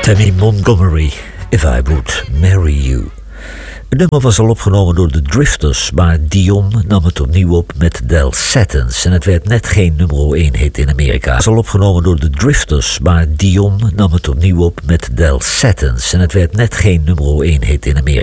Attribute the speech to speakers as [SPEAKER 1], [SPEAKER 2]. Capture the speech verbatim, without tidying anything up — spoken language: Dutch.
[SPEAKER 1] Family Montgomery, If I Would Marry You. Het nummer was al opgenomen door de Drifters, maar Dion nam het opnieuw op met Del Satins en het werd net geen nummer één hit in Amerika. Het was al opgenomen door de Drifters, maar Dion nam het opnieuw op met Del Satins en het werd net geen nummer één hit in Amerika.